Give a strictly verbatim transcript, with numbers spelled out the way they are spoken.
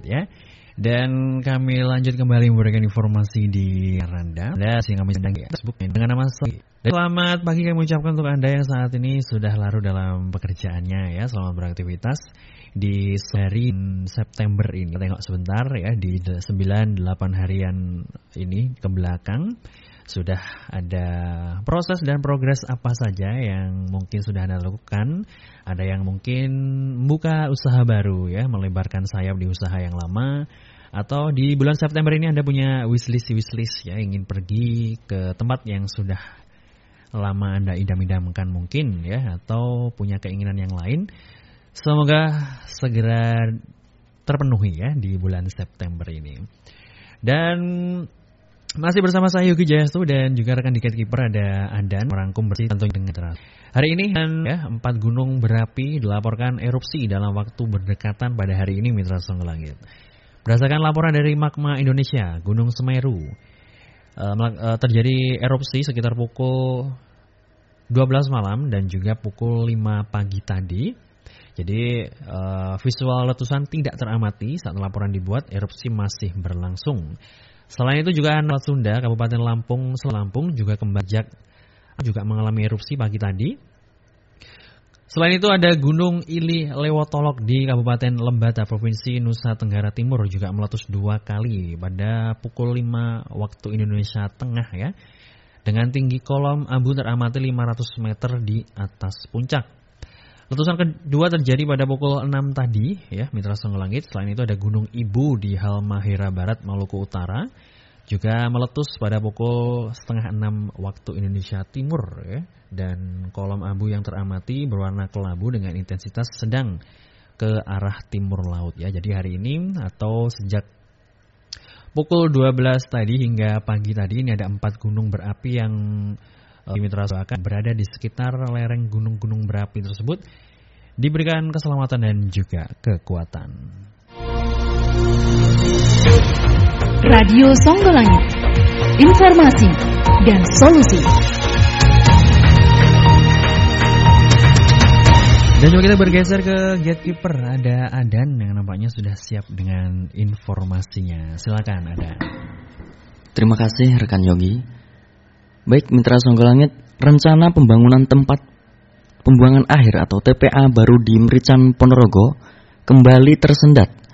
ya. Dan kami lanjut kembali memberikan informasi di Randa. Anda yang kami sedang di Facebook dengan nama Sogi. Selamat pagi kami ucapkan untuk Anda yang saat ini sudah larut dalam pekerjaannya ya. Selamat beraktivitas di hari September ini. Kita tengok sebentar ya, di sembilan delapan harian ini ke belakang. Sudah ada proses dan progres apa saja yang mungkin sudah Anda lakukan. Ada yang mungkin buka usaha baru ya, melebarkan sayap di usaha yang lama. Atau di bulan September ini Anda punya wishlist-wishlist ya, ingin pergi ke tempat yang sudah lama Anda idam-idamkan mungkin ya. Atau punya keinginan yang lain. Semoga segera terpenuhi ya di bulan September ini. Dan masih bersama saya Yogi Jayastu dan juga rekan di Gatekeeper ada Andan merangkum bersih tentunya dengan teras. Hari ini ya, empat gunung berapi dilaporkan erupsi dalam waktu berdekatan pada hari ini Mitra Songo Langit. Berdasarkan laporan dari Magma Indonesia, Gunung Semeru uh, terjadi erupsi sekitar pukul dua belas malam dan juga pukul lima pagi tadi. Jadi uh, visual letusan tidak teramati saat laporan dibuat, erupsi masih berlangsung. Selain itu juga Selat Sunda, Kabupaten Lampung, Selampung juga Kembajak juga mengalami erupsi pagi tadi. Selain itu ada Gunung Ili Lewotolok di Kabupaten Lembata, Provinsi Nusa Tenggara Timur juga meletus dua kali pada pukul lima waktu Indonesia Tengah ya. Dengan tinggi kolom abu teramati lima ratus meter di atas puncak. Letusan kedua terjadi pada pukul enam tadi ya, Mitra Songo Langit. Selain itu ada Gunung Ibu di Halmahera Barat, Maluku Utara juga meletus pada pukul setengah enam waktu Indonesia Timur ya. Dan kolom abu yang teramati berwarna kelabu dengan intensitas sedang ke arah timur laut ya. Jadi hari ini atau sejak pukul dua belas tadi hingga pagi tadi ini ada empat gunung berapi yang Mitra Songo akan berada di sekitar lereng gunung-gunung berapi tersebut, diberikan keselamatan dan juga kekuatan. Radio Songo Langit, informasi dan solusi. Dan juga kita bergeser ke Gatekeeper, ada Adan yang nampaknya sudah siap dengan informasinya. Silakan Adan. Terima kasih rekan Yogi. Baik Mitra Songo Langit, rencana pembangunan tempat pembuangan akhir atau T P A baru di Merican Ponorogo kembali tersendat